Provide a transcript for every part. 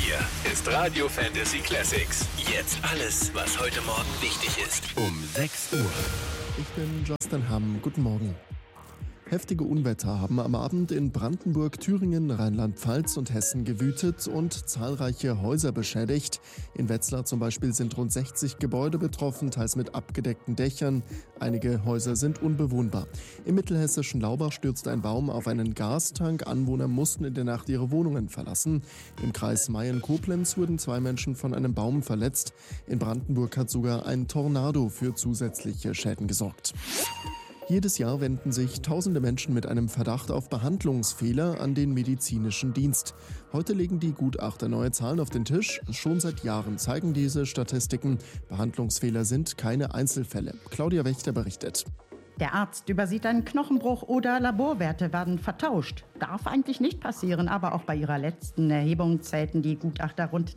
Hier ist Radio Fantasy Classics. Jetzt alles, was heute Morgen wichtig ist. Um 6 Uhr. Ich bin Justin Hamm. Guten Morgen. Heftige Unwetter haben am Abend in Brandenburg, Thüringen, Rheinland-Pfalz und Hessen gewütet und zahlreiche Häuser beschädigt. In Wetzlar zum Beispiel sind rund 60 Gebäude betroffen, teils mit abgedeckten Dächern. Einige Häuser sind unbewohnbar. Im mittelhessischen Laubach stürzte ein Baum auf einen Gastank. Anwohner mussten in der Nacht ihre Wohnungen verlassen. Im Kreis Mayen-Koblenz wurden 2 Menschen von einem Baum verletzt. In Brandenburg hat sogar ein Tornado für zusätzliche Schäden gesorgt. Jedes Jahr wenden sich tausende Menschen mit einem Verdacht auf Behandlungsfehler an den medizinischen Dienst. Heute legen die Gutachter neue Zahlen auf den Tisch. Schon seit Jahren zeigen diese Statistiken, Behandlungsfehler sind keine Einzelfälle. Claudia Wächter berichtet. Der Arzt übersieht einen Knochenbruch oder Laborwerte werden vertauscht. Darf eigentlich nicht passieren, aber auch bei ihrer letzten Erhebung zählten die Gutachter rund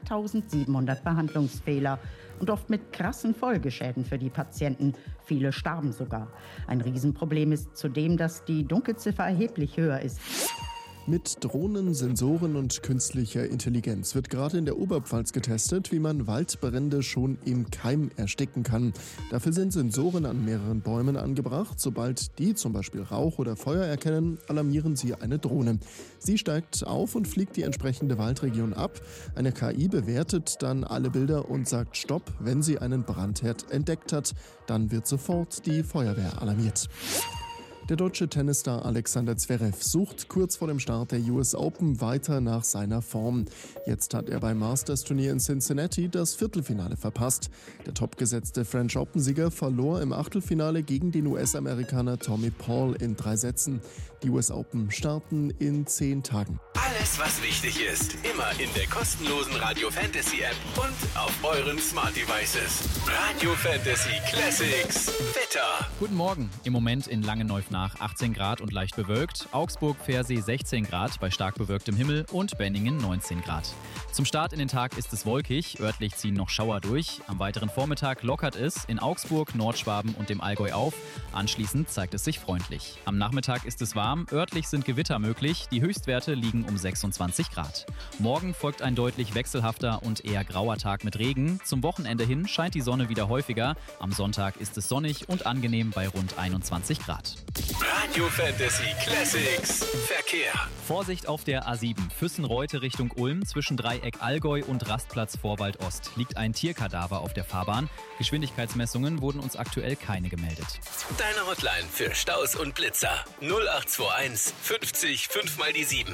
3700 Behandlungsfehler. Und oft mit krassen Folgeschäden für die Patienten. Viele starben sogar. Ein Riesenproblem ist zudem, dass die Dunkelziffer erheblich höher ist. Mit Drohnen, Sensoren und künstlicher Intelligenz wird gerade in der Oberpfalz getestet, wie man Waldbrände schon im Keim ersticken kann. Dafür sind Sensoren an mehreren Bäumen angebracht. Sobald die zum Beispiel Rauch oder Feuer erkennen, alarmieren sie eine Drohne. Sie steigt auf und fliegt die entsprechende Waldregion ab. Eine KI bewertet dann alle Bilder und sagt Stopp, wenn sie einen Brandherd entdeckt hat. Dann wird sofort die Feuerwehr alarmiert. Der deutsche Tennisstar Alexander Zverev sucht kurz vor dem Start der US Open weiter nach seiner Form. Jetzt hat er beim Masters-Turnier in Cincinnati das Viertelfinale verpasst. Der topgesetzte French Open-Sieger verlor im Achtelfinale gegen den US-Amerikaner Tommy Paul in 3 Sätzen. Die US Open starten in 10 Tagen. Alles, was wichtig ist, immer in der kostenlosen Radio Fantasy App und auf euren Smart Devices. Radio Fantasy Classics. Wetter. Guten Morgen. Im Moment in Langenneuf-Nach 18 Grad und leicht bewölkt. Augsburg-Pfersee 16 Grad bei stark bewölktem Himmel und Benningen 19 Grad. Zum Start in den Tag ist es wolkig. Örtlich ziehen noch Schauer durch. Am weiteren Vormittag lockert es in Augsburg, Nordschwaben und dem Allgäu auf. Anschließend zeigt es sich freundlich. Am Nachmittag ist es warm. Örtlich sind Gewitter möglich. Die Höchstwerte liegen um 26 Grad. Morgen folgt ein deutlich wechselhafter und eher grauer Tag mit Regen. Zum Wochenende hin scheint die Sonne wieder häufiger. Am Sonntag ist es sonnig und angenehm bei rund 21 Grad. Radio Fantasy Classics. Verkehr. Vorsicht auf der A7 Füssen-Reute Richtung Ulm. Zwischen Dreieck Allgäu und Rastplatz Vorwald Ost liegt ein Tierkadaver auf der Fahrbahn. Geschwindigkeitsmessungen wurden uns aktuell keine gemeldet. Deine Hotline für Staus und Blitzer. 0821 50 5 mal die 7.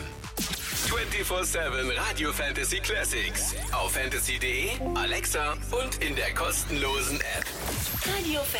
24/7 Radio Fantasy Classics. Auf fantasy.de, Alexa und in der kostenlosen App. Radio Fantasy.